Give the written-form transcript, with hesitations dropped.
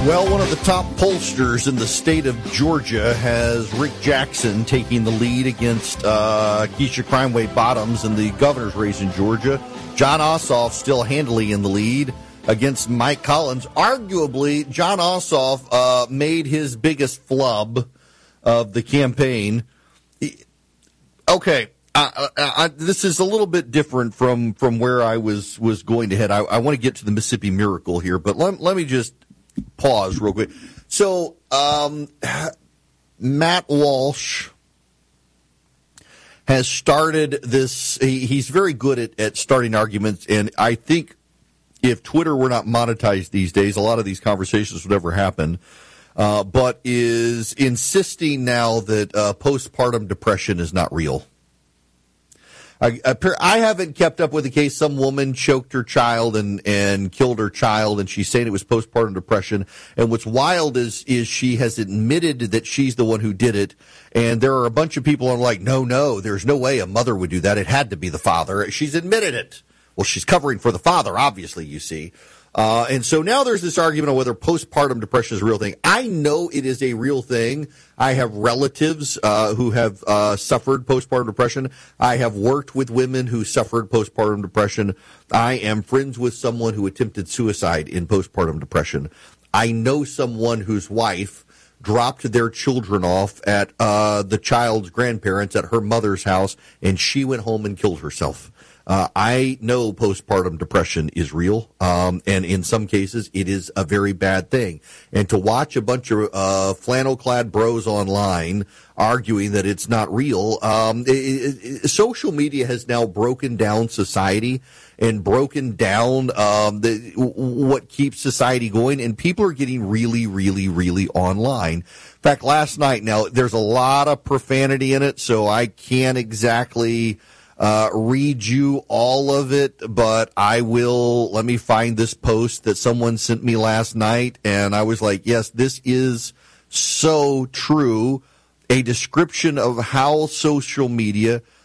Well, one of the top pollsters in the state of Georgia has Rick Jackson taking the lead against Keisha Crimeway Bottoms in the governor's race in Georgia. Jon Ossoff still handily in the lead against Mike Collins. Arguably, Jon Ossoff made his biggest flub of the campaign. Okay, this is a little bit different from where I was going to head. I want to get to the Mississippi Miracle here, but let me just pause real quick. So, Matt Walsh has started this. He's very good at starting arguments, and I think if Twitter were not monetized these days, a lot of these conversations would never happen. But is insisting now that postpartum depression is not real. I haven't kept up with the case. Some woman choked her child and killed her child, and she's saying it was postpartum depression. And what's wild is she has admitted that she's the one who did it. And there are a bunch of people who are like, no, there's no way a mother would do that. It had to be the father. She's admitted it. Well, she's covering for the father, obviously, you see. And so now there's this argument on whether postpartum depression is a real thing. I know it is a real thing. I have relatives who have suffered postpartum depression. I have worked with women who suffered postpartum depression. I am friends with someone who attempted suicide in postpartum depression. I know someone whose wife dropped their children off at the child's grandparents at her mother's house, and she went home and killed herself. I know postpartum depression is real, and in some cases it is a very bad thing. And to watch a bunch of flannel-clad bros online arguing that it's not real, social media has now broken down society and broken down what keeps society going, and people are getting really, really, really online. In fact, last night, now there's a lot of profanity in it, so I can't exactly read you all of it, but I will. Let me find this post that someone sent me last night, and I was like, yes, this is so true. A description of how social media